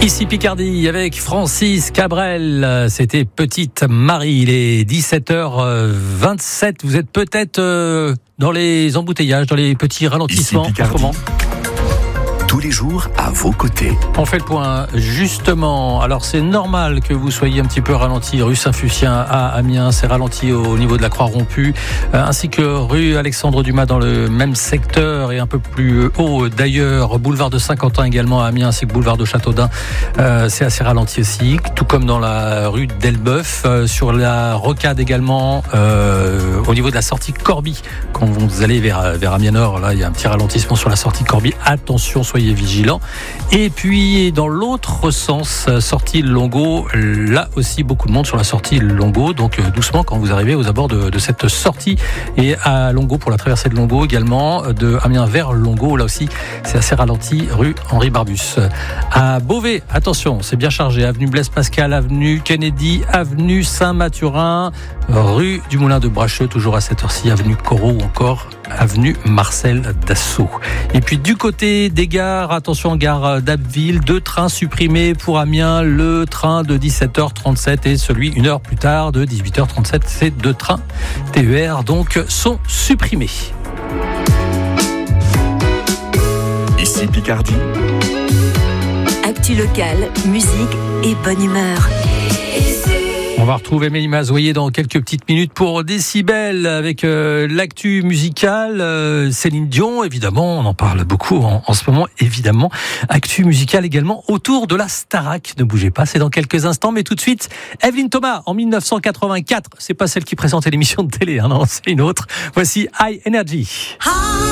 Ici Picardie avec Francis Cabrel, c'était Petite Marie, il est 17h27, vous êtes peut-être dans les embouteillages, dans les petits ralentissements en ce moment. Tous les jours à vos côtés. On fait le point justement. Alors c'est normal que vous soyez un petit peu ralenti rue Saint-Fucien à Amiens, c'est ralenti au niveau de la Croix-Rompue, ainsi que rue Alexandre Dumas dans le même secteur et un peu plus haut d'ailleurs, boulevard de Saint-Quentin également à Amiens, ainsi que boulevard de Châteaudun, c'est assez ralenti aussi, tout comme dans la rue d'Elbeuf, sur la Rocade également, au niveau de la sortie Corbie. Quand vous allez vers Amiens Nord, là il y a un petit ralentissement sur la sortie Corbie. Attention, soyez vigilants. Et puis dans l'autre sens, sortie Longo, là aussi beaucoup de monde sur la sortie Longo, donc doucement quand vous arrivez aux abords de cette sortie, et à Longo pour la traversée de Longo également, de Amiens vers Longo, là aussi c'est assez ralenti rue Henri Barbus. À Beauvais, attention, c'est bien chargé, avenue Blaise Pascal, avenue Kennedy, avenue Saint-Mathurin, rue du Moulin de Bracheux, toujours à cette heure-ci, avenue Corot ou encore avenue Marcel Dassault. Et puis du côté des gares, attention, gare d'Abbeville, 2 trains supprimés pour Amiens, le train de 17h37 et celui une heure plus tard de 18h37. Ces 2 trains TER donc sont supprimés. Ici Picardie. Actu locale, musique et bonne humeur. On va retrouver Mélie Mazoyer dans quelques petites minutes pour Décibel avec l'actu musicale. Céline Dion, évidemment, on en parle beaucoup en ce moment, évidemment. Actu musicale également autour de la Starac. Ne bougez pas, c'est dans quelques instants, mais tout de suite, Evelyne Thomas en 1984. C'est pas celle qui présentait l'émission de télé, hein, non, c'est une autre. Voici High Energy.